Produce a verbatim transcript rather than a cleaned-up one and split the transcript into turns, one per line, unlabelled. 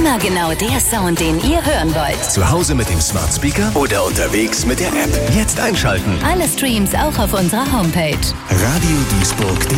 Immer genau der Sound, den ihr hören wollt.
Zu Hause mit dem Smart Speaker oder unterwegs mit der App. Jetzt einschalten.
Alle Streams auch auf unserer Homepage.
Radio Duisburg.